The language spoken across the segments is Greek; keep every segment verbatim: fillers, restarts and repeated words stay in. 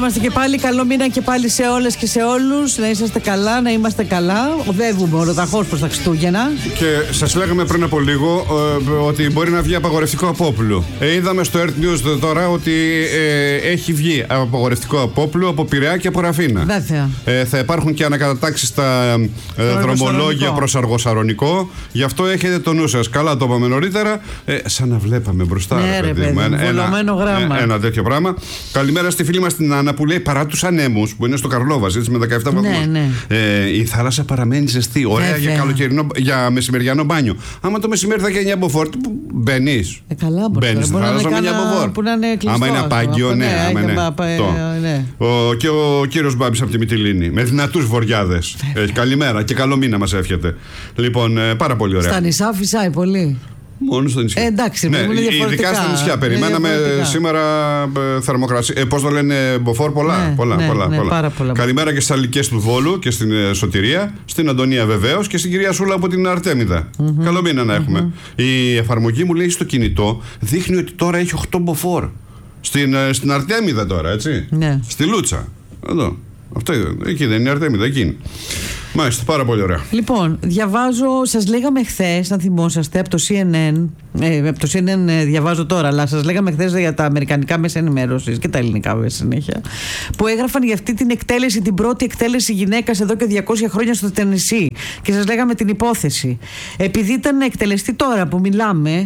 είμαστε και πάλι. Καλό μήνα και πάλι σε όλες και σε όλους. Να είσαστε καλά, να είμαστε καλά. Οδεύουμε ολοταχώς προς τα Χριστούγεννα. Και σας λέγαμε πριν από λίγο ε, ότι μπορεί να βγει απαγορευτικό απόπλου. Ε, είδαμε στο Earth News τώρα ότι ε, έχει βγει απαγορευτικό απόπλου από Πειραιά και από Ραφίνα. Βέβαια. Ε, θα υπάρχουν και ανακατατάξεις στα ε, δρομολόγια προς Αργοσαρονικό. Γι' αυτό έχετε το νου σας. Καλά το είπαμε νωρίτερα. Ε, σαν να βλέπαμε μπροστά. Ναι, ρε, παιδί, ένα, ένα, γράμμα. Ένα τέτοιο πράγμα. Καλημέρα στη φίλη μας την Άννα που λέει παρά τους ανέμους που είναι στο Καρλόβας, έτσι, με δεκαεπτά βαθμούς. Ναι, ναι. Ε, η θάλασσα παραμένει ζεστή. Ωραία για, καλοκαιρινό, για μεσημεριανό μπάνιο. Άμα το μεσημέρι θα γίνει εμποφόρ, μπαίνεις. Ε, καλά, μπαίνεις στη θάλασσα με εμποφόρ. Άμα είναι απάγγιο, ναι. Άμα είναι. Ναι. Ο, και ο κύριος Μπάμπης από τη Μυτιλήνη. Με δυνατούς βοριάδες. Ε, καλημέρα και καλό μήνα μας εύχεται. Λοιπόν, ε, πάρα πολύ ωραία. Στα νησιά φυσάει πολύ. Μόνο στο νησιά. Ε, εντάξει, ναι, ειδικά στα νησιά. Περιμέναμε σήμερα ε, θερμοκρασία. Ε, πώς το λένε, μποφόρ, πολλά. Ναι, πολλά, ναι, πολλά, ναι, πολλά. πάρα πολλά. Καλημέρα και στις Αλικές του Βόλου και στην ε, Σωτηρία, στην Αντωνία βεβαίως και στην κυρία Σούλα από την Αρτέμιδα. Mm-hmm. Καλό μήνα να έχουμε. Mm-hmm. Η εφαρμογή μου λέει στο κινητό δείχνει ότι τώρα έχει οκτώ μποφόρ. Στην, ε, στην Αρτέμιδα τώρα, έτσι. Ναι. Στη Λούτσα. Εδώ. Αυτό εκεί δεν είναι η Αρτέμιδα, εκείνη. Μάλιστα, πάρα πολύ ωραία. Λοιπόν, διαβάζω, σας λέγαμε χθες, αν θυμόσαστε, από το σι εν εν, ε, από το σι εν εν ε, διαβάζω τώρα, αλλά σας λέγαμε χθες για τα αμερικανικά μέσα ενημέρωσης και τα ελληνικά μέσα συνέχεια, που έγραφαν για αυτή την εκτέλεση, την πρώτη εκτέλεση γυναίκας εδώ και διακόσια χρόνια στο Τενεσί. Και σας λέγαμε την υπόθεση. Επειδή ήταν να εκτελεστεί τώρα που μιλάμε,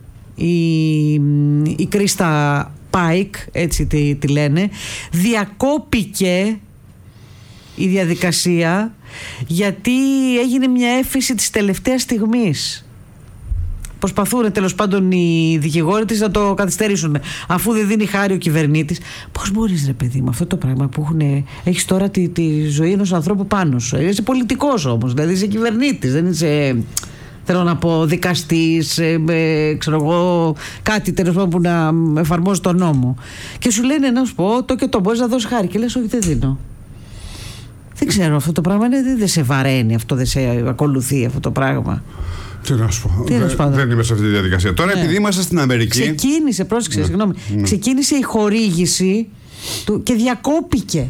η, η Κρίστα Πάικ, έτσι τη, τη λένε, διακόπηκε η διαδικασία γιατί έγινε μια έφεση της τελευταίας στιγμής. Προσπαθούν τέλος πάντων οι δικηγόροι της να το καθυστερήσουν, αφού δεν δίνει χάρη ο κυβερνήτης. Πώς μπορείς, ρε παιδί, με αυτό το πράγμα που έχουν, έχεις τώρα τη, τη ζωή ενός ανθρώπου πάνω σου. Είσαι πολιτικός όμως, δηλαδή είσαι κυβερνήτης, δεν είσαι, θέλω να πω, δικαστής, ε, ε, ξέρω εγώ, κάτι τέλος πάντων που να εφαρμόζει τον νόμο. Και σου λένε να σου πω το και το, μπορείς να δώσεις χάρη. Και λες όχι, δεν δίνω. Δεν ξέρω, αυτό το πράγμα δεν, δεν σε βαραίνει, αυτό δεν σε ακολουθεί αυτό το πράγμα. Τι να σου πω, δεν, δεν είμαι σε αυτή τη διαδικασία. Τώρα, ναι, επειδή είμαστε στην Αμερική. Ξεκίνησε, πρόσεξε, ναι, συγγνώμη. Ναι. Ξεκίνησε η χορήγηση του και διακόπηκε.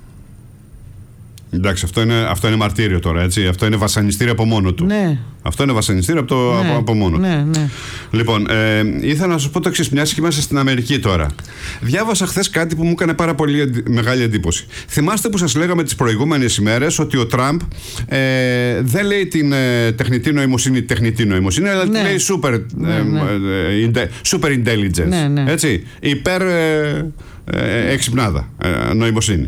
Εντάξει, αυτό είναι, αυτό είναι μαρτύριο τώρα, έτσι. Αυτό είναι βασανιστήριο από μόνο του. Ναι. Αυτό είναι βασανιστήριο από, το, ναι, από, από μόνο του. Ναι, ναι. Λοιπόν, ε, ήθελα να σας πω το εξής, μιας και είμαστε στην Αμερική τώρα. Διάβασα χθες κάτι που μου έκανε πάρα πολύ μεγάλη εντύπωση. Θυμάστε που σας λέγαμε τις προηγούμενες ημέρες ότι ο Τραμπ ε, δεν λέει την ε, τεχνητή νοημοσύνη, τεχνητή νοημοσύνη, αλλά ναι, λέει super, ναι, ε, ναι. Ε, super intelligence. Ναι, ναι. Έτσι, υπέρ ε, ε, εξυπνάδα ε, νοημοσύνη.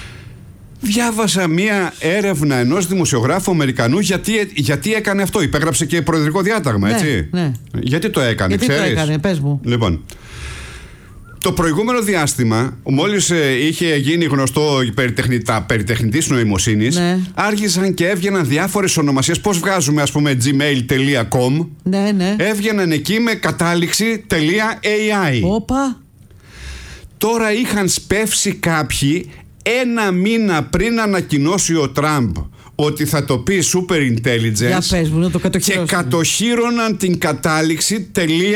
Διάβασα μία έρευνα ενός δημοσιογράφου Αμερικανού γιατί, γιατί έκανε αυτό. Υπέγραψε και προεδρικό διάταγμα, έτσι. Ναι, ναι. Γιατί το έκανε, γιατί ξέρεις? Γιατί το έκανε, πες μου. Λοιπόν, το προηγούμενο διάστημα, μόλις ε, είχε γίνει γνωστό η περιτεχνητά, περιτεχνητής νοημοσύνης, ναι, άρχισαν και έβγαιναν διάφορες ονομασίες. Πώς βγάζουμε, ας πούμε, gmail τελεία com. Ναι, ναι. Έβγαιναν εκεί με κατάληξη .ai. Όπα. Τώρα είχαν σπεύσει κάποιοι ένα μήνα πριν ανακοινώσει ο Τραμπ ότι θα το πει super intelligence, πες μου, το και κατοχύρωναν την κατάληξη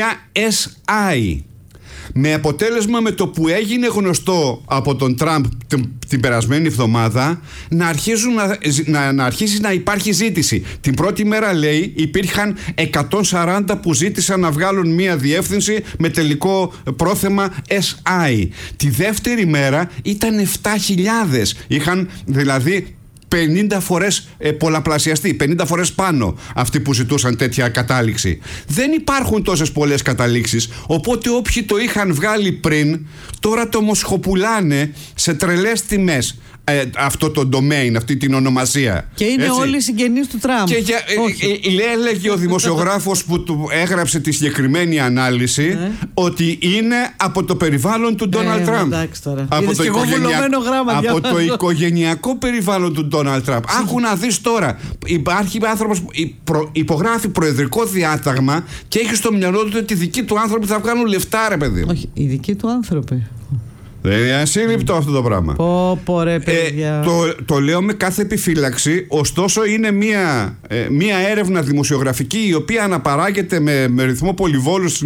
.si. Με αποτέλεσμα, με το που έγινε γνωστό από τον Τραμπ την, την περασμένη εβδομάδα, να, αρχίζουν να, να, να αρχίσει να υπάρχει ζήτηση. Την πρώτη μέρα, λέει, υπήρχαν εκατόν σαράντα που ζήτησαν να βγάλουν μία διεύθυνση με τελικό πρόθεμα ες άι. Τη δεύτερη μέρα ήταν επτά χιλιάδες. Είχαν δηλαδή πενήντα φορές ε, πολλαπλασιαστεί, πενήντα φορές πάνω αυτοί που ζητούσαν τέτοια κατάληξη. Δεν υπάρχουν τόσες πολλές καταλήξεις, οπότε όποιοι το είχαν βγάλει πριν τώρα το μοσχοπουλάνε σε τρελές τιμές. Ε, αυτό το domain, αυτή την ονομασία. Και είναι έτσι, όλοι οι συγγενείς του Τραμπ. Και για, ε, ε, έλεγε ο δημοσιογράφος που του έγραψε τη συγκεκριμένη ανάλυση ε. ότι είναι από το περιβάλλον του Ντόναλντ Τραμπ. Από, το από το οικογενειακό περιβάλλον του Ντόναλντ Τραμπ. Άκου να δεις τώρα. Υπάρχει άνθρωπος που υπογράφει προεδρικό διάταγμα και έχει στο μυαλό του ότι οι δικοί του άνθρωποι θα βγάλουν λεφτά, ρε παιδί. Όχι, οι δικοί του άνθρωποι. Δεν είναι ασύλληπτο αυτό το πράγμα. Πω, πω ρε παιδιά. Ε, το, το λέω με κάθε επιφύλαξη, ωστόσο είναι μια, ε, μια έρευνα δημοσιογραφική η οποία αναπαράγεται με, με ρυθμό πολυβόλου στις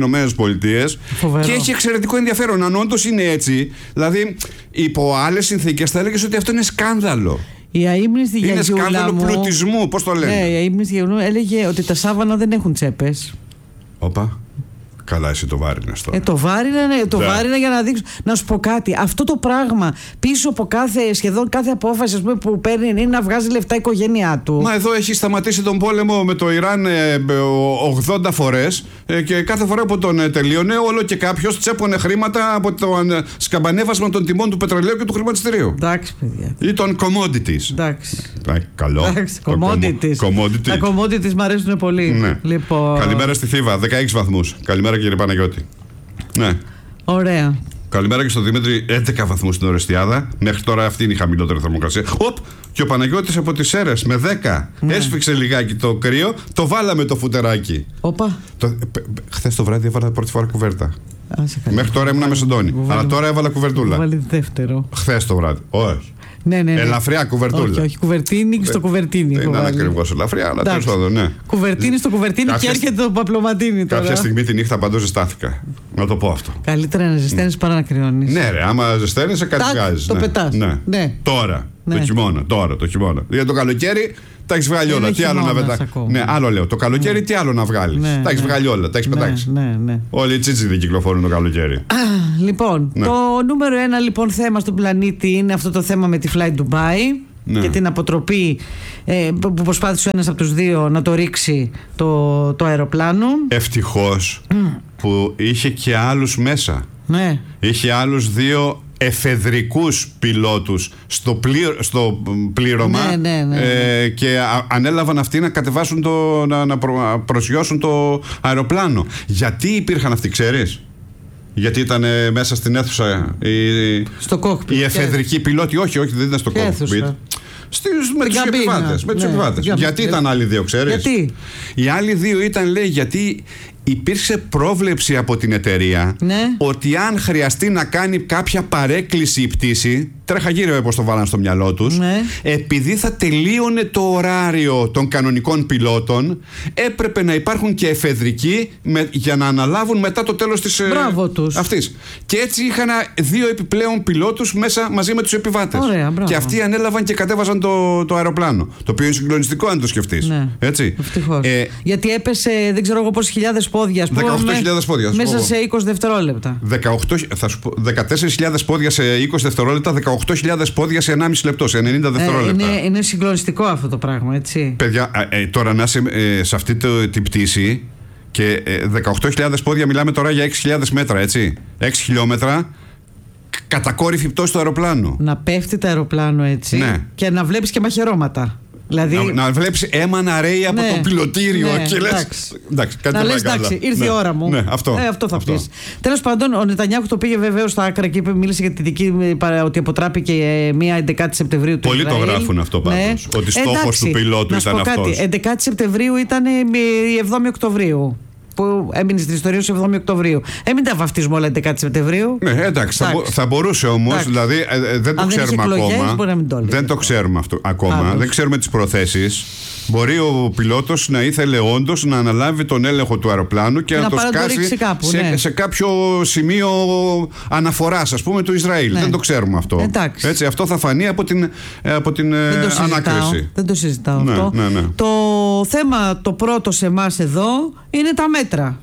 ΗΠΑ και έχει εξαιρετικό ενδιαφέρον. Αν όντως είναι έτσι, δηλαδή υπό άλλες συνθήκες θα έλεγες ότι αυτό είναι σκάνδαλο. Η αείμνηστη είναι σκάνδαλο μου, πλουτισμού, πώς το λένε. Ναι, η αείμνηστη γιαγιούλα μου έλεγε ότι τα σάβανα δεν έχουν τσέπες. Όπα. Καλά, εσύ το βάρινες τώρα. Ε, το βάρινα, το βάρινα για να δείξω. Να σου πω κάτι. Αυτό το πράγμα πίσω από κάθε, σχεδόν κάθε απόφαση, ας πούμε, που παίρνει είναι να βγάζει λεφτά η οικογένειά του. Μα εδώ έχει σταματήσει τον πόλεμο με το Ιράν ε, ογδόντα φορές ε, και κάθε φορά που τον ε, τελείωνε, όλο και κάποιος τσέπωνε χρήματα από το ε, σκαμπανέβασμα των τιμών του πετρελαίου και του χρηματιστηρίου. Εντάξει, παιδιά. Ή των commodities. Εντάξει. Ε, καλό. Εντάξει, commodities. commodities. Τα commodities μου αρέσουν πολύ. Ναι. Λοιπόν... Καλημέρα στη Θήβα, δεκαέξι βαθμούς. Καλημέρα, κύριε Παναγιώτη. Ναι. Ωραία. Καλημέρα και στον Δημήτρη, έντεκα βαθμούς στην Ορεστιάδα. Μέχρι τώρα αυτή είναι η χαμηλότερη θερμοκρασία. Οπ! Και ο Παναγιώτης από τις Σέρρες με δέκα. Ναι. Έσφιξε λιγάκι το κρύο, το βάλαμε το φουτεράκι. Όπα. Το, χθες το βράδυ έβαλα πρώτη φορά κουβέρτα. Άσε, μέχρι τώρα ήμουν με σεντόνι. Αλλά τώρα έβαλα κουβερτούλα. Βάλει δεύτερο. Χθες το βράδυ. Όχι. Ναι, ναι, ναι. Ελαφριά κουβερτούλα. Όχι, όχι, κουβερτίνι στο κουβερτίνι. Δεν ήταν ακριβώς ελαφριά, αλλά τέλος πάντων, ναι. Κουβερτίνι στο κουβερτίνι και έρχεται το παπλωματίνι τώρα. Κάποια στιγμή τη νύχτα παντού ζεστάθηκα. Να το πω αυτό. Καλύτερα να ζεσταίνεις παρά να κρυώνεις. Ναι, ρε, άμα ζεσταίνεις, κάτι βγάζεις. Το ναι. πετάς. Ναι. Ναι. Τώρα, ναι. το χειμώνα. Τώρα, το χειμώνα. Για το καλοκαίρι τα έχεις βγάλει όλα. Τι άλλο να πετάξεις. Ναι, άλλο λέω. Το καλοκαίρι τι άλλο να βγάλεις. Ναι, τα έχεις ναι. βγάλει όλα. Τα έχεις ναι, πετάξει. Ναι, ναι. Όλοι οι τσίτσι δεν κυκλοφορούν το καλοκαίρι. Λοιπόν, ναι. Το νούμερο ένα λοιπόν θέμα στον πλανήτη είναι αυτό το θέμα με τη Fly Dubai. Ναι. Και την αποτροπή ε, που προσπάθησε ο ένας από τους δύο να το ρίξει το, το αεροπλάνο. Ευτυχώς mm. που είχε και άλλους μέσα. Ναι. Είχε άλλους δύο εφεδρικούς πιλότους στο, πλήρω, στο πλήρωμα. Ναι, ναι, ναι, ναι. Ε, και α, ανέλαβαν αυτοί να κατεβάσουν το, να, να προ, προσγειώσουν το αεροπλάνο. Γιατί υπήρχαν αυτοί, ξέρεις? Γιατί ήταν ε, μέσα στην αίθουσα η, στο κόκπιτ, η εφεδρική πιλότη. Όχι, όχι, δεν ήταν στο κόκπιτ. Στις, με τους επιβάτες. Με τους ναι, επιβάτες. Για, γιατί για... ήταν άλλοι δύο, ξέρεις? Γιατί? Οι άλλοι δύο ήταν, λέει, γιατί υπήρξε πρόβλεψη από την εταιρεία ναι. ότι αν χρειαστεί να κάνει κάποια παρέκκληση η πτήση, τρέχα γύρω όπως το βάλαν στο μυαλό τους, ναι. επειδή θα τελείωνε το ωράριο των κανονικών πιλότων, έπρεπε να υπάρχουν και εφεδρικοί με, για να αναλάβουν μετά το τέλος της τους. αυτής. Και έτσι είχαν δύο επιπλέον πιλότους μέσα μαζί με τους επιβάτες. Ωραία, και αυτοί ανέλαβαν και κατέβαζαν το, το αεροπλάνο. Το οποίο είναι συγκλονιστικό αν το σκεφτείς. Ναι. Έτσι. Ε, γιατί έπεσε δεν ξέρω εγώ πόσες χιλιάδες πόδια. δεκαοκτώ χιλιάδες πόδια. Μέσα σε είκοσι δευτερόλεπτα. δεκαοκτώ, θα σου πω, δεκατέσσερις χιλιάδες πόδια σε είκοσι δευτερόλεπτα, δεκαοκτώ χιλιάδες πόδια σε ενάμιση λεπτό, σε ενενήντα δευτερόλεπτα. Ε, είναι, είναι συγκλονιστικό αυτό το πράγμα, έτσι. Παιδιά, ε, τώρα να είσαι ε, σε αυτή το, την πτήση και ε, δεκαοκτώ χιλιάδες πόδια, μιλάμε τώρα για έξι χιλιάδες μέτρα, έτσι. έξι χιλιόμετρα. Κατακόρυφη πτώση του αεροπλάνου. Να πέφτει το αεροπλάνο έτσι. Ναι. Και να βλέπεις και μαχαιρώματα. Δηλαδή... Να, να βλέπεις αίμα να ρέει από ναι, το πιλωτήριο ναι, και λες. Εντάξει, εντάξει, κάτι να λες εντάξει, ήρθε ναι, η ώρα μου. Ναι, αυτό, ε, αυτό θα αυτό. πεις. Τέλος πάντων, ο Νετανιάχου το πήγε βεβαίως στα άκρα και μίλησε για τη δική ότι αποτράπηκε μία έντεκα Σεπτεμβρίου του Πολλοί Ισραήλ. το γράφουν αυτό πάντως. Ναι. Ότι στόχος του πιλότου να ήταν αυτός. έντεκα Σεπτεμβρίου ήταν η εβδόμη Οκτωβρίου. Που έμεινε στην ιστορία σου εβδόμη Οκτωβρίου. Ε, μην τα βαφτίζουμε όλα έντεκα Σεπτεμβρίου. Ναι, εντάξει, θα, θα μπορούσε όμως, δηλαδή ε, δεν το αν ξέρουμε δεν ακόμα. Εκλογές, το δεν το ξέρουμε αυτό ακόμα. Άλλος. Δεν ξέρουμε τις προθέσεις. Μπορεί ο πιλότος να ήθελε όντως να αναλάβει τον έλεγχο του αεροπλάνου και, και να, να το σκάσει κάπου, σε, ναι. σε κάποιο σημείο αναφοράς, ας πούμε, του Ισραήλ. Ναι. Δεν το ξέρουμε αυτό. Έτσι, αυτό θα φανεί από την, από την δεν ανάκριση. Δεν το συζητάω ναι, αυτό. Ναι, ναι. Το θέμα το πρώτο σε εμάς εδώ είναι τα μέτρα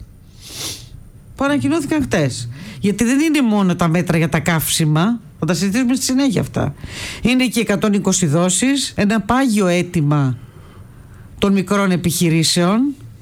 που ανακοινώθηκαν χτες. Γιατί δεν είναι μόνο τα μέτρα για τα καύσιμα, θα τα συζητήσουμε στη συνέχεια αυτά. Είναι και εκατόν είκοσι δόσεις, ένα πάγιο αίτημα των μικρών επιχειρήσεων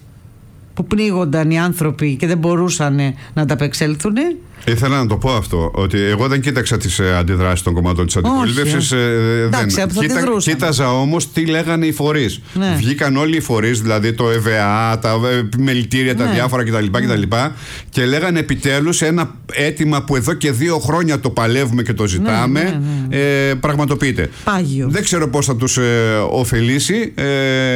που πνίγονταν οι άνθρωποι και δεν μπορούσαν να ανταπεξέλθουν. Ήθελα να το πω αυτό, ότι εγώ δεν κοίταξα τις ε, αντιδράσεις των κομμάτων της αντιπολίτευσης. Ε, Εντάξει, Κοίτα, κοίταζα όμως τι λέγανε οι φορείς. Ναι. Βγήκαν όλοι οι φορείς, δηλαδή το ΕΒΑ, τα επιμελητήρια, τα ναι. διάφορα κτλ. Ναι. κτλ. Και λέγανε επιτέλους ένα αίτημα που εδώ και δύο χρόνια το παλεύουμε και το ζητάμε, ναι, ναι, ναι. Ε, πραγματοποιείται. Πάγιο. Δεν ξέρω πώς θα τους ε, ωφελήσει. Ε,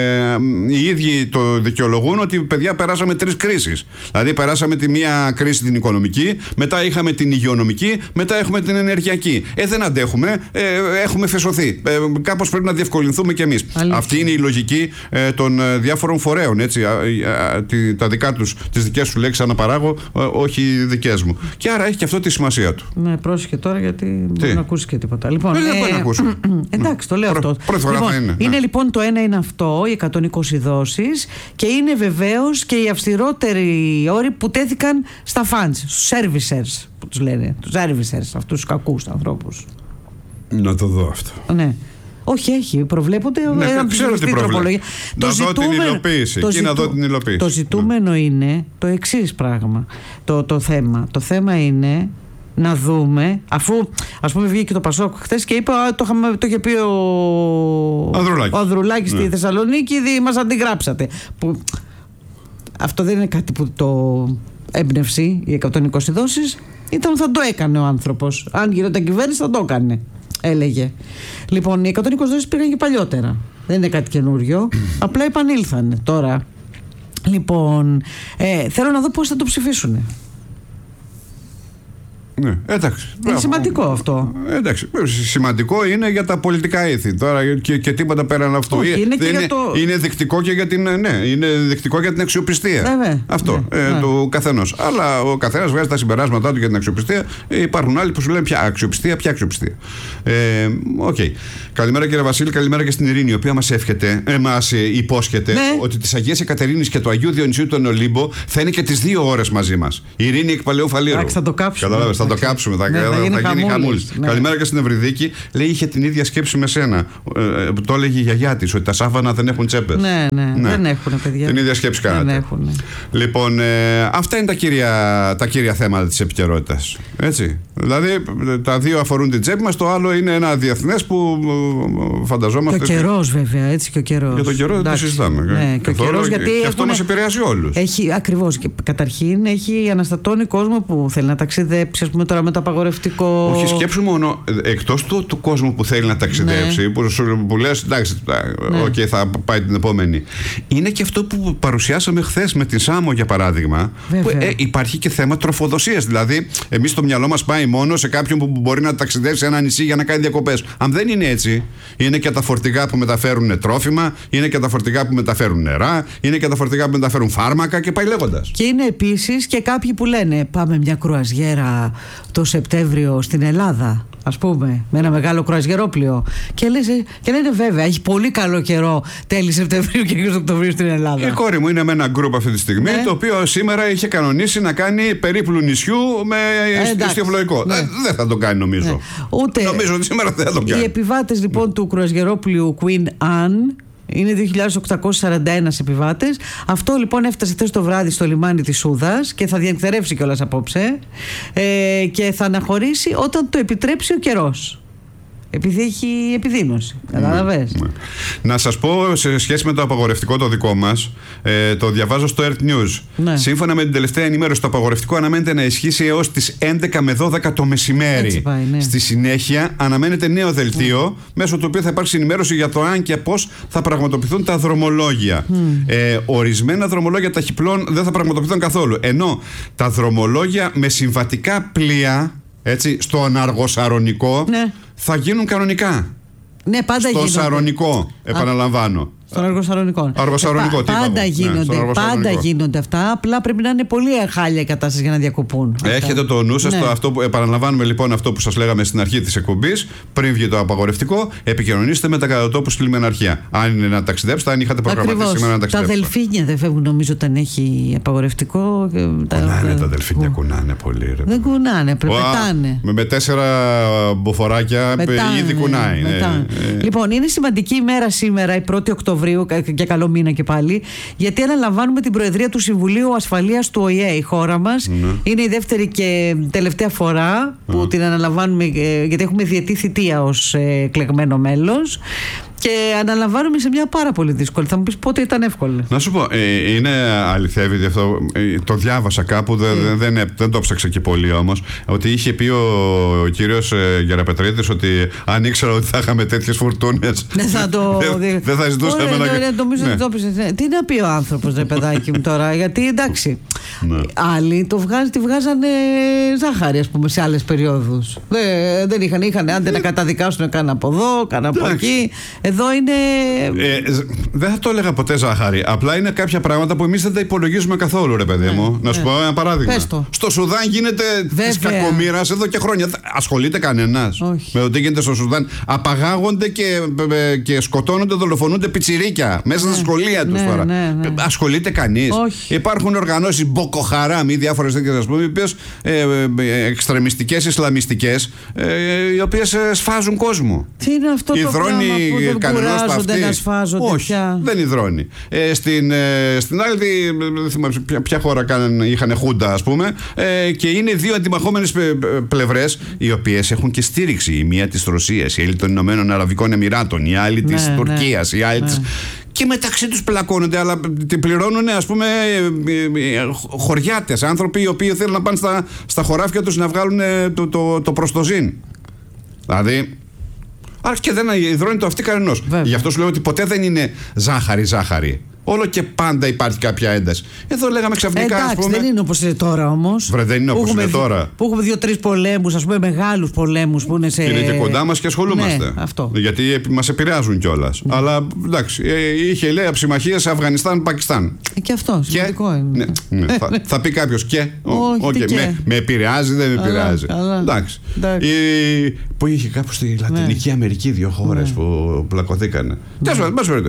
οι ίδιοι το δικαιολογούν ότι παιδιά περάσαμε τρεις κρίσεις. Δηλαδή περάσαμε τη μία κρίση την οικονομική, μετά μετά είχαμε την υγειονομική, μετά έχουμε την ενεργειακή. Ε, δεν αντέχουμε, ε, έχουμε φεσωθεί. Ε, κάπως πρέπει να διευκολυνθούμε κι εμείς. Αυτή είναι η λογική ε, των ε, διάφορων φορέων. Έτσι, α, α, τι, τα δικά τους, τις δικές σου λέξεις αναπαράγω, ε, όχι δικές μου. Και άρα έχει και αυτό τη σημασία του. Ναι, πρόσεχε τώρα γιατί δεν μπορεί να ακούσει και τίποτα. Λοιπόν, ε, δεν ε, μπορεί να ακούσει. Εντάξει, το λέω Πρω, αυτό. Πρώτη φορά λοιπόν, θα είναι. Είναι ναι. λοιπόν το ένα είναι αυτό, οι εκατόν είκοσι δόσεις, και είναι βεβαίως και οι αυστηρότεροι όροι που τέθηκαν στα funds, στους servicers που τους λένε. Τους servicers, αυτούς τους κακούς ανθρώπους. Να το δω αυτό. Ναι. Όχι, έχει. Προβλέπονται. Ναι, ξέρω τι προβλέπονται. Να δω την υλοποίηση. Το, και ζητού, να δω την υλοποίηση. το ζητούμενο ναι. είναι το εξής πράγμα. Το, το θέμα. Το θέμα είναι να δούμε, αφού ας πούμε βγήκε το Πασόκ χθες και είπε, το, είχαμε, το είχε πει ο Ανδρουλάκης, ο Ανδρουλάκης ναι. στη Θεσσαλονίκη, δι, μας αντιγράψατε. Που, αυτό δεν είναι κάτι που το έμπνευση, οι εκατόν είκοσι δόσεις, ήταν θα το έκανε ο άνθρωπος. Αν γινόταν κυβέρνηση θα το έκανε, έλεγε. Λοιπόν, οι εκατόν είκοσι δόσεις πήγαν και παλιότερα. Δεν είναι κάτι καινούριο. Απλά επανήλθανε τώρα. Λοιπόν, ε, θέλω να δω πώς θα το ψηφίσουν. Ναι, εντάξει. Είναι σημαντικό αυτό. Εντάξει, σημαντικό είναι για τα πολιτικά ήθη. Τώρα και, και τίποτα πέραν αυτού. Όχι, είναι, και είναι, για το... είναι δεκτικό και για την, ναι, είναι δεκτικό για την αξιοπιστία. Βέβαια, αυτό ναι, ε, ναι. του καθενός. Αλλά ο καθένας βγάζει τα συμπεράσματά του για την αξιοπιστία. Ε, υπάρχουν άλλοι που σου λένε ποια αξιοπιστία, ποια αξιοπιστία. Ε, okay. Καλημέρα κύριε Βασίλη, καλημέρα και στην Ειρήνη, η οποία μας εύχεται, ε, μας υπόσχεται ναι. ότι της Αγίας Εκατερίνης και του Αγίου Διονυσίου του Ολύμπο θα είναι και τις δύο ώρες μαζί μας. Η Ειρήνη εκ Παλαιού Φαλήρου. Θα το κάψουμε. Θα το κάψουμε, θα, ναι, θα, θα γίνει, γίνει χαμούλης. Ναι. Καλημέρα και στην Ευρυδίκη. Λέει, είχε την ίδια σκέψη με σένα. Ε, το έλεγε η γιαγιά της, ότι τα σάφανα δεν έχουν τσέπες. Ναι, ναι, ναι. δεν έχουν, παιδιά. Την ίδια σκέψη κάνατε. Δεν έχουν. Λοιπόν, ε, αυτά είναι τα κύρια, τα κύρια θέματα της επικαιρότητας. Έτσι. Δηλαδή, τα δύο αφορούν την τσέπη μας, το άλλο είναι ένα διεθνές που φανταζόμαστε. Και ο καιρός, βέβαια, έτσι και ο καιρός. Για τον καιρό δεν το συζητάμε. Ναι, και, ο καιρός, γιατί και αυτό μας επηρεάζει όλους. Έχει, ακριβώς. Και καταρχήν έχει αναστατώνει κόσμο που θέλει να ταξιδέψει, ας πούμε τώρα με το απαγορευτικό. Όχι, σκέψου μόνο, εκτός του, του κόσμου που θέλει να ταξιδέψει, ναι. που, που λες, εντάξει, ναι. okay, θα πάει την επόμενη. Είναι και αυτό που παρουσιάσαμε χθες με την Σάμο, για παράδειγμα. Που, ε, υπάρχει και θέμα τροφοδοσίας. Δηλαδή, εμείς το μυαλό μας πάει μόνο σε κάποιον που μπορεί να ταξιδέψει σε ένα νησί για να κάνει διακοπές. Αν δεν είναι έτσι, είναι και τα φορτηγά που μεταφέρουν τρόφιμα, είναι και τα φορτηγά που μεταφέρουν νερά, είναι και τα φορτηγά που μεταφέρουν φάρμακα και πάει λέγοντας. Και είναι επίσης και κάποιοι που λένε, πάμε μια κρουαζιέρα το Σεπτέμβριο στην Ελλάδα, ας πούμε, με ένα μεγάλο κρουαζιερόπλοιο. Και, λες, και λένε βέβαια, έχει πολύ καλό καιρό τέλη Σεπτεμβρίου και αρχές Οκτωβρίου στην Ελλάδα. Η κόρη μου είναι με ένα γκρουπ αυτή τη στιγμή, ναι. το οποίο σήμερα είχε κανονίσει να κάνει περίπλου νησιού με ε, ιστιοφλοϊκό. Ναι. Ε, δεν θα το κάνει, νομίζω. Ναι. Ούτε... Νομίζω ότι σήμερα δεν θα το κάνει. Οι επιβάτες λοιπόν ναι. του κρουαζιερόπλοιου Queen Anne είναι δύο χιλιάδες οκτακόσιοι σαράντα ένα επιβάτες. Αυτό λοιπόν έφτασε χθες το βράδυ στο λιμάνι της Σούδας και θα διανυκτερεύσει κιόλας απόψε ε, και θα αναχωρήσει όταν το επιτρέψει ο καιρός. Επειδή έχει επιδείνωση. Κατάλαβες. Ναι, ναι. Να σας πω σε σχέση με το απαγορευτικό το δικό μας, ε, το διαβάζω στο Earth News. Ναι. Σύμφωνα με την τελευταία ενημέρωση, το απαγορευτικό αναμένεται να ισχύσει έως τις έντεκα με δώδεκα το μεσημέρι. Πάει, ναι. Στη συνέχεια αναμένεται νέο δελτίο, mm. μέσω του οποίου θα υπάρξει ενημέρωση για το αν και πώς θα πραγματοποιηθούν τα δρομολόγια. Mm. Ε, ορισμένα δρομολόγια ταχυπλών δεν θα πραγματοποιηθούν καθόλου. Ενώ τα δρομολόγια με συμβατικά πλοία, έτσι, στον Αργοσαρονικό, ναι. θα γίνουν κανονικά. Ναι, πάντα στο γίνονται. Σαρονικό, επαναλαμβάνω. Στον Αργοσαρονικό. Αργοσαρονικό, τι Πάντα, γίνονται, ναι, πάντα γίνονται αυτά. Απλά πρέπει να είναι πολύ χάλια η κατάσταση για να διακοπούν. Έχετε αυτά. Το νου σας, ναι. το, αυτό που, επαναλαμβάνουμε λοιπόν αυτό που σας λέγαμε στην αρχή της εκπομπής. Πριν βγει το απαγορευτικό, επικοινωνήστε με τα κατατόπους λιμεναρχία. Αν είναι να ταξιδέψετε, αν είχατε προγραμματίσει σήμερα να ταξιδέψετε. Τα δελφίνια δεν φεύγουν, νομίζω, όταν έχει απαγορευτικό. Κουνάνε τα, τα δελφίνια, κουνάνε πολύ. Ρε. Δεν κουνάνε, πρέπει να πετάνε. Με, με τέσσερα μποφοράκια μετάνε, ήδη κουνάει. Ναι, ναι. Λοιπόν, είναι σημαντική ημέρα σήμερα, η πρώτη Οκτωβρίου. Και καλό μήνα και πάλι, γιατί αναλαμβάνουμε την Προεδρία του Συμβουλίου Ασφαλείας του Ο Η Ε, η χώρα μας. Mm. Είναι η δεύτερη και τελευταία φορά που mm. την αναλαμβάνουμε, γιατί έχουμε διετή θητεία ως εκλεγμένο μέλος. Και αναλαμβάνομαι σε μια πάρα πολύ δύσκολη. Θα μου πεις πότε ήταν εύκολη. Να σου πω, ε, είναι αληθεύει αυτό. Ε, το διάβασα κάπου, δε, mm. δεν, δεν, δεν το ψάξα και πολύ όμως. Ότι είχε πει ο, ο κύριος ε, Γεραπετρίδης ότι αν ήξερα ότι θα είχαμε τέτοιες φουρτούνες. Δεν θα το. Δεν δε θα ζητούσαμε Ωραία, να. Ναι, ναι, νομίζω ότι το έπεισε. Τι να πει ο άνθρωπος, ρε παιδάκι μου τώρα. Γιατί εντάξει. Ναι. Άλλοι το βγάζ, τη βγάζανε ζάχαρη, ας πούμε, σε άλλες περιόδους. Δεν, δεν είχαν, είχαν άντε να καταδικάσουν καν από εδώ, καν από εκεί. Εδώ είναι. Ε, δεν θα το έλεγα ποτέ ζάχαρη. Απλά είναι κάποια πράγματα που εμείς δεν τα υπολογίζουμε καθόλου, ρε παιδί μου. Ναι, να σου ναι. πω ένα παράδειγμα. Στο Σουδάν γίνεται τη κακομοίρα εδώ και χρόνια. Ασχολείται κανένας με το τι γίνεται στο Σουδάν? Απαγάγονται και, και σκοτώνονται, δολοφονούνται πιτσιρίκια μέσα ναι. στα σχολεία τους ναι, τώρα. Ναι, ναι. Ασχολείται κανείς? Υπάρχουν οργανώσεις Μποκοχαράμ ή διάφορες τέτοιες, ας πούμε, οι οποίες ε, ε, εξτρεμιστικές, ισλαμιστικές, ε, οι οποίες ε, σφάζουν κόσμο. Τι είναι αυτό το πράγμα που δεν κουράζονται να σφάζονται? Όχι, πια. Δεν υδρώνει. Ε, στην, ε, στην άλλη, δεν θυμάμαι ποια, ποια χώρα κάναν, είχαν χούντα, ας πούμε, ε, και είναι δύο αντιμαχόμενες πλευρές, οι οποίες έχουν και στήριξη. Η μία της Ρωσίας, η άλλη των Ηνωμένων Αραβικών Εμιράτων, η άλλη ναι, της ναι, Τουρκίας, η άλλη ναι. της... Και μεταξύ τους πλακώνονται, αλλά την πληρώνουν, ας πούμε, χωριάτες, άνθρωποι οι οποίοι θέλουν να πάνε στα, στα χωράφια τους να βγάλουν το, το, το προστοζήν. Δηλαδή, άρα και δεν υδρώνει το αυτί κανενός. Γι' αυτό σου λέω ότι ποτέ δεν είναι ζάχαρη-ζάχαρη. Όλο και πάντα υπάρχει κάποια ένταση. Εδώ λέγαμε ξαφνικά. Εντάξει, ας πούμε, δεν είναι όπως είναι τώρα όμως. Βρε, δεν είναι όπως είναι τώρα. Που έχουμε δύο-τρεις πολέμους, ας πούμε, μεγάλους πολέμους που είναι σε. Είναι και κοντά μας και ασχολούμαστε. Ναι, αυτό. Γιατί μας επηρεάζουν κιόλας. Ναι. Αλλά εντάξει, είχε λέει συμμαχία σε Αφγανιστάν-Πακιστάν. Και αυτό, σημαντικό και, είναι. Ναι, ναι, θα, θα πει κάποιος και. Όχι, okay, και. Με, με επηρεάζει, δεν με επηρεάζει. Αλλά, εντάξει. εντάξει. Η, που είχε κάπου στη Λατινική ναι. Αμερική δύο χώρες ναι. που πλακωθήκανε. Τέλος πάντων,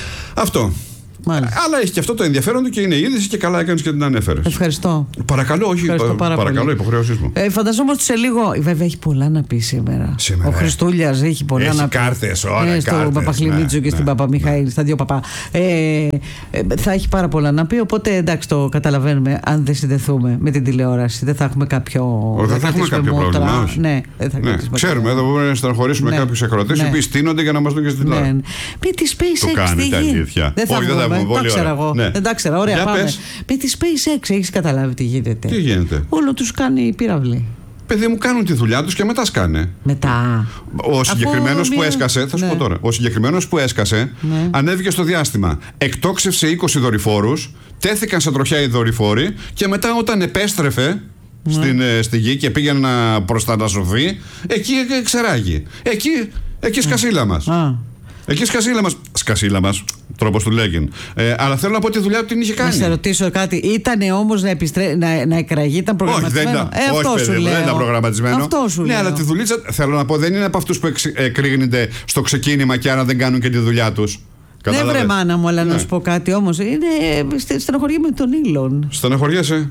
αυτό. Μάλιστα. Αλλά έχει και αυτό το ενδιαφέρον του και είναι είδηση και καλά έκανες και την ανέφερες. Ευχαριστώ. Παρακαλώ, όχι, Ευχαριστώ πα, παρακαλώ, υποχρέωσή μου. Ε, φανταζόμαστε σε λίγο. Βέβαια έχει πολλά να πει σήμερα. σήμερα. Ο Χριστούλιας έχει πολλά έχει να πει. Κάρτες, ώρα, ε, στον Παπαχλημίτσο ναι, και ναι, στην Παπαμιχαήλ, ναι. στα δύο παπά. Ε, ε, θα έχει πάρα πολλά να πει. Οπότε εντάξει, το καταλαβαίνουμε. Αν δεν συνδεθούμε με την τηλεόραση, δεν θα έχουμε κάποιο. Δεν θα, θα έχουμε κάποιο μότρα. πρόβλημα. Όχι. Ναι, δεν θα ναι. Ξέρουμε, εδώ μπορούμε να στεναχωρήσουμε ναι. κάποιους ακροατές οι οποίοι στείνονται για να μας δουν και στην τηλεόραση. Με τη SpaceX τι γίνεται. Δεν θα πούμε. Ναι. Δεν τα ξέρα, ωραία, πάμε. Πες. Με τη SpaceX έχεις καταλάβει τι γίνεται? Τι γίνεται? Όλο τους κάνει πύραυλη. Παιδί μου, κάνουν τη δουλειά τους και μετά σκάνε. Μετά. Ο συγκεκριμένος που έσκασε, θα σου ναι. πω τώρα. Ο συγκεκριμένος που έσκασε ναι. ανέβηκε στο διάστημα. Εκτόξευσε είκοσι δορυφόρους, τέθηκαν σε τροχιά οι δορυφόροι και μετά όταν επέστρεφε ναι. στην, στη γη και πήγαινε να προστατασωθεί, εκεί ξεράγει. Εκεί, εκεί σκασίλα μας. Α. Εκεί σκασίλα μας. Σκασίλα μας. Τρόπος του λέγει. Ε, αλλά θέλω να πω τη δουλειά του την είχε κάνει. Να σε ρωτήσω κάτι. Ήτανε όμως να, επιστρέ... να, να εκραγεί, ήταν προγραμματισμένο? Όχι, δεν ήταν, ε, αυτό όχι, σου παιδί, δεν ήταν προγραμματισμένο. Αυτό σου ναι, λέω. αλλά τη δουλίτσα θέλω να πω δεν είναι από αυτούς που εκρήγνεται στο ξεκίνημα και άρα δεν κάνουν και τη δουλειά τους. Ναι, βρε μάνα μου, αλλά ναι. να σου πω κάτι όμως. Είναι στεναχωριέμαι με τον Ήλον. Στεναχωριέσαι.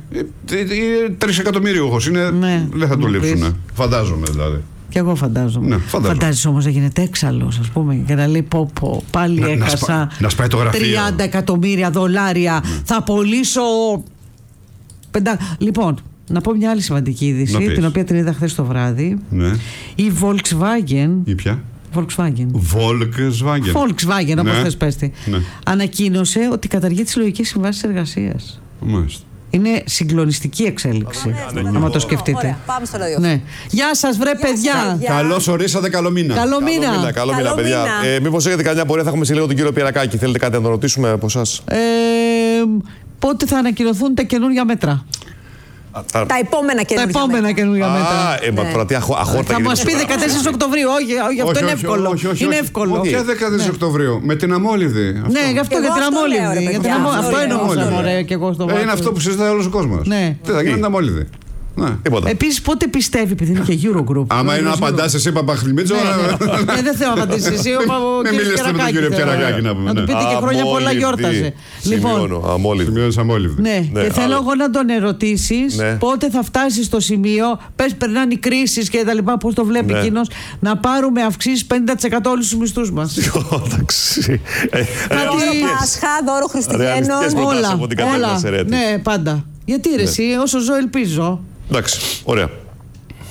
Τρισεκατομμύριουχος είναι. Ναι, δεν θα του λείψουν. Φαντάζομαι δηλαδή. Και εγώ φαντάζομαι. Ναι, φαντάζεσαι όμως να γίνεται έξαλλος, ας πούμε, για να λέει πω πω πάλι να, έχασα να σπα, να τριάντα εκατομμύρια δολάρια. Ναι. Θα πωλήσω. Πεντα... Λοιπόν, να πω μια άλλη σημαντική είδηση, την οποία την είδα χθες το βράδυ. Ναι. Η Volkswagen. Η ποια? Volkswagen. Volkswagen. Volkswagen, όπως ναι. θες πες τη. Ναι. Ανακοίνωσε ότι καταργεί τις συλλογικές συμβάσεις εργασίας. Μάλιστα. Είναι συγκλονιστική εξέλιξη, άμα το σκεφτείτε. Ωραία, πάμε στο ραδιόφωνο. Ναι. Γεια σας, βρε Γεια παιδιά. σας, καλώς ορίσατε, καλό μήνα. Καλό μήνα. Καλό μήνα, καλό μήνα, παιδιά. Ε, μήπως έχετε καμιά πορεία, θα έχουμε σε λίγο τον κύριο Πιερακάκη. Θέλετε κάτι να τον ρωτήσουμε από εσάς? Ε, πότε θα ανακοινωθούν τα καινούργια μέτρα? Τα, τα επόμενα καινούργια μέτρα. Τα επόμενα καινούργια μέτρα. Α, ε, ναι. τώρα τι αχόρτα. Θα μας πει δεκατέσσερις Οκτωβρίου. Όχι, όχι, αυτό είναι εύκολο. Είναι εύκολο. Ποια δεκατέσσερις Οκτωβρίου? Με την αμόλυδη. Ναι, γι' αυτό για την αμόλυδη. Αυτό εννοούσα και εγώ στο βάθος. Είναι αυτό που συζητάει όλος ο κόσμος. Τι θα γίνει με την αμόλυδη? Επίσης, πότε πιστεύει, επειδή είναι και Eurogroup. Άμα είναι να απαντάς εσύ, Παπαχλημίτσο. Δεν θέλω να απαντήσεις εσύ. Μην μιλήσετε με τον κύριο Πιερακάκη να πούμε. Να του πείτε και χρόνια πολλά γιόρταζε. Λοιπόν, αμόλυβδη. Ναι, και θέλω εγώ να τον ερωτήσεις πότε θα φτάσει στο σημείο, πες περνάνε οι κρίσεις και τα λοιπά, πώς το βλέπει εκείνος, να πάρουμε αυξήσεις πενήντα τοις εκατό όλους τους μισθούς μας. Εντάξει. Δώρο Πάσχα, δώρο Χριστουγέννων. Όλα. Ναι, πάντα. Γιατί ρε εσύ, όσο ζω ελπίζω. Εντάξει, ωραία.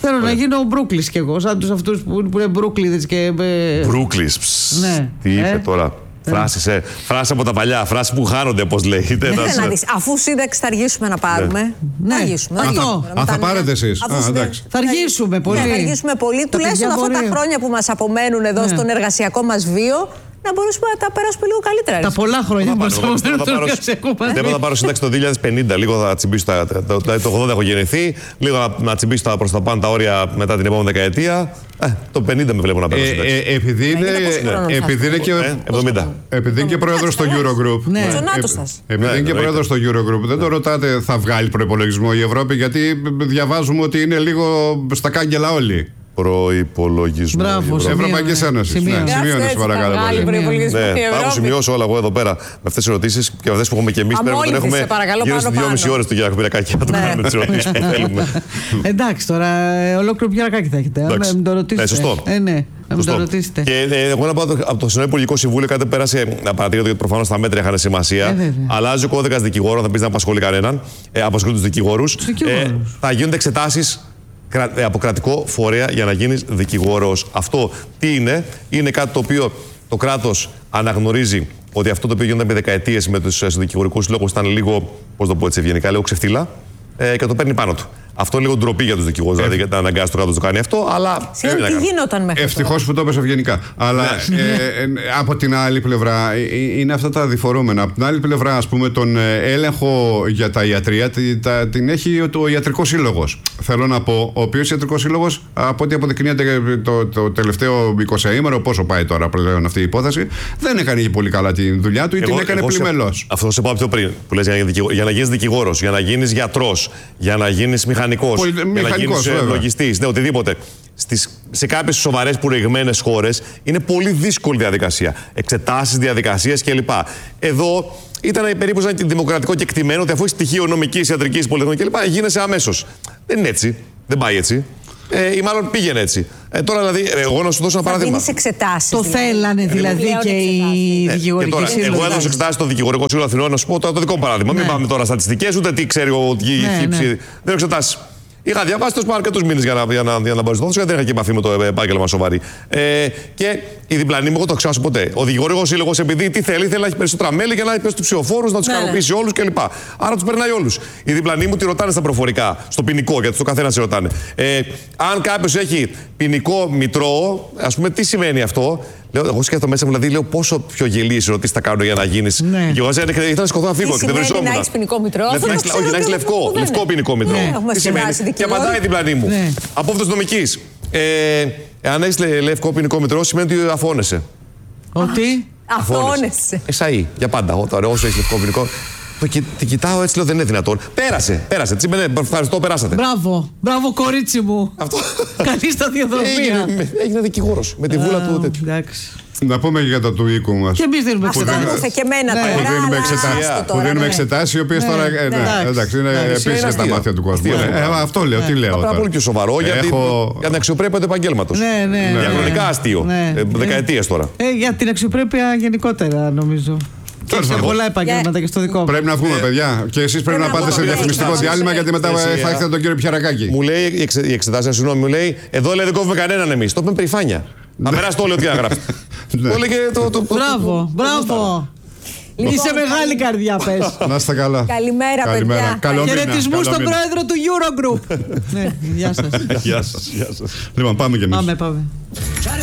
Θέλω να γίνω Μπρούκλης κι εγώ, σαν τους αυτούς που είναι Μπρούκλιδες και. Μπρούκλης. Ναι. Τι είπε ε? τώρα. Φράσεις, ε. Φράσεις από τα παλιά, φράσεις που χάνονται, όπως λέγεται. Δεν να δεις, αφού σύνταξη θα αργήσουμε να πάρουμε. Ναι. Θα αργήσουμε. Αυτό. Α, θα πάρετε εσείς. Α, εντάξει. Θα αργήσουμε πολύ. Ναι, θα αργήσουμε πολύ. Τουλάχιστον αυτά τα χρόνια που μας απομένουν εδώ ναι. στον εργασιακό μας βίο, να μπορέσουμε να τα περάσουμε λίγο καλύτερα. Τα πολλά χρόνια που μας απομένουν στον εργασιακό μας βίο. Δεν θα πάρω σύνταξη το δύο χιλιάδες πενήντα. Λίγο θα τσιμπήσω τα. Το ογδόντα έχω γεννηθεί. Λίγο να τσιμπήσω προς τα πάνω τα όρια μετά την επόμενη δεκαετία. Ε, το πενήντα με βλέπω να παίρνω σύνταξη. Ε, ε, επειδή είναι, ε, επειδή είναι και, ε, εβδομήντα. επειδή είναι και πρόεδρος στο Eurogroup. Ναι. Στο ΝΑΤΟ σας. Επειδή είναι και πρόεδρος στο Eurogroup, δεν το ρωτάτε θα βγάλει προϋπολογισμό η Ευρώπη, γιατί διαβάζουμε ότι είναι λίγο στα κάγκελα όλοι. Προϋπολογισμό. Μπράβο, Της Ευρωπαϊκής Ένωσης. Ναι, σημείωνε, παρακαλώ πολύ. Ναι, θα σημειώσω όλα εγώ εδώ πέρα με αυτές τις ερωτήσεις και αυτές που έχουμε και εμείς. Πρέπει να τον έχουμε γύρω στις δυόμιση ώρες του Γιάννη Πυρακάκη να του κάνουμε τις ερωτήσεις που θέλουμε. Εντάξει, τώρα ολόκληρο Πυρακάκη θα έχετε. Να μην το ρωτήσετε. Ναι, σωστό. Ε, ναι. Να μην το ρωτήσετε. Και ε, εγώ να πω από το Συνολικό Υπουργικό Συμβούλιο κάτι πέρασε να παρατηρήσω γιατί προφανώς τα μέτρα είχαν σημασία. Ε, Αλλάζει ο κώδικας δικηγόρων, θα πει να απασχολεί κανέναν. Ε, απασχολεί τους δικηγόρους. Ε, θα γίνονται εξετάσεις από κρατικό φορέα για να γίνεις δικηγόρος. Αυτό τι είναι, είναι κάτι το οποίο το κράτος αναγνωρίζει ότι αυτό το οποίο γίνονταν με δεκαετίες με τους δικηγορικούς λόγους ήταν λίγο, πώς το πω έτσι ευγενικά, λίγο ξεφτύλα ε, και το παίρνει πάνω του. Αυτό λίγο ντροπή για τους δικηγόρους, δηλαδή γιατί να αναγκάζει το κράτος να το κάνει αυτό, αλλά. Συγγνώμη, τι γινόταν μέχρι. Ευτυχώς που το έπεσε ευγενικά. Αλλά ε, ε, από την άλλη πλευρά ε, είναι αυτά τα διφορούμενα. Από την άλλη πλευρά, ας πούμε, τον έλεγχο για τα ιατρία τη, τα, την έχει ο Ιατρικός Σύλλογος. Θέλω να πω, ο οποίος Ιατρικός Σύλλογος, από ό,τι αποδεικνύεται το, το τελευταίο εικοσαήμερο, πόσο πάει τώρα πλέον αυτή η υπόθεση, δεν έκανε και πολύ καλά τη δουλειά του ή εγώ, την έκανε πλημελώς. Αυτό σε πάω πιο πριν που λες για, για να γίνεις δικηγόρος, για να γίνεις γιατρός, για να γίνεις μηχανικός, Πολυ... για να γίνεις λογιστής, ναι, οτιδήποτε. Στις, σε κάποιες σοβαρές προηγμένες χώρες είναι πολύ δύσκολη διαδικασία. Εξετάσεις, διαδικασίες κλπ. Εδώ ήταν περίπου σαν δημοκρατικό κεκτημένο ότι αφού έχει στοιχείο νομικής, ιατρικής, πολυτεχνικής κλπ. Γίνεσαι αμέσως. Δεν είναι έτσι. Δεν πάει έτσι. Ε, ή μάλλον πήγαινε έτσι. Ε, τώρα δηλαδή, εγώ να σου δώσω ένα παράδειγμα. Εξετάσεις, το δηλαδή. θέλανε δηλαδή και οι δικηγορικοί σύλλογοι. Εγώ έδωσα εξετάσεις στο Δικηγορικό Σύλλογο Αθηνών, να σου πω το, το δικό μου παράδειγμα. Ναι. Μην πάμε τώρα στατιστικές, ούτε τι ξέρει ο χύψη. Ναι, ναι. Δεν έχω εξετάσεις. Είχα διαβάσει τόσο αρκετούς μήνες για να, για να, για να μπορέσω να δώσω, γιατί δεν είχα και επαφή με το επάγγελμα σοβαρή. Ε, και η διπλανή μου, εγώ το ξεχάσω ποτέ. Ο Δικηγορικός Σύλλογος, επειδή τι θέλει, θέλει να έχει περισσότερα μέλη για να έχει περισσότερους ψηφοφόρους, να τους ικανοποιήσει όλους κλπ. Άρα τους περνάει όλους. Η διπλανή μου τη ρωτάνε στα προφορικά, στο ποινικό, γιατί στο καθένα σε ρωτάνε. Ε, αν κάποιος έχει ποινικό μητρό, ας πούμε, τι σημαίνει αυτό. Λέω, εγώ σκέφτομαι μέσα μου, δηλαδή, λέω πόσο πιο γελίες ερωτήσεις θα κάνω για να γίνεις. Ναι. Και εγώ ήθελα να σκοτώ να φύγω και δεν βρισκόμουν. Να έχεις ποινικό μητρό. Όχι, να έχεις λευκό, λευκό ποινικό μητρό. Τι σημαίνει. Και απαντάει η διπλανή μου. Από αυτός νομικής. Αν έχεις λευκό ποινικό μητρό, σημαίνει ότι αφώνεσαι. Ότι? Αφώνεσαι. Εσαΐ, για πάντα. Τώρα, όσο έχεις λευκό ποινικό. Το κι, την κοιτάω έτσι, λέω δεν είναι δυνατόν. Πέρασε, πέρασε. Τι σημαίνει, ευχαριστώ, περάσατε. Μπράβο, μπράβο, κορίτσι μου. Αυτό. Καλή σταδιοδρομία. Έγινε, έγινε δικηγόρος με τη βούλα του τέτοιου. Εντάξει. Να πούμε και για το του οίκου μας. Και εμείς δίνουμε εξετάσεις. Και εμένα ναι, τώρα. Που δίνουμε εξετάσεις. Που δίνουμε εξετάσεις, οι οποίες τώρα. Εντάξει, είναι επίσης στα μάτια του κόσμου. Αυτό λέω, τι λέω. Είναι πολύ πιο σοβαρό για την αξιοπρέπεια του επαγγέλματος. Ναι, ναι. Διαχρονικά αστείο. Δεκαετίες τώρα. Για την αξιοπρέπεια γενικότερα, νομίζω. Και σε πολλά επαγγέλματα και στο δικό μου. Πρέπει να βγούμε, παιδιά. Και εσείς πρέπει να πάτε σε διαφημιστικό διάλειμμα, γιατί μετά θα έχετε τον κύριο Πιαρακάκη. Μου λέει η εξετάσεις, συγγνώμη, μου λέει εδώ λέει δεν κόβουμε κανέναν εμείς. Το πούμε περηφάνεια. Να περάσει το όλο τι να γράψει. Μπράβο, μπράβο. Είσαι μεγάλη καρδιά, πες. Να είστε καλά. Καλημέρα, παιδιά. Χαιρετισμούς στον πρόεδρο του Eurogroup. Ναι, γεια σας. Γεια σας. Λοιπόν, πάμε κι εμείς. Πάμε, πάμε.